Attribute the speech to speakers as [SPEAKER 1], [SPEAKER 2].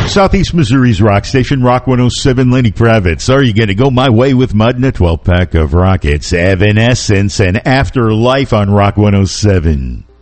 [SPEAKER 1] Southeast Missouri's rock station, Rock 107, Lenny Kravitz. Are you going to go my way with mud and a 12-pack of rock? It's Evanescence and Afterlife on Rock 107.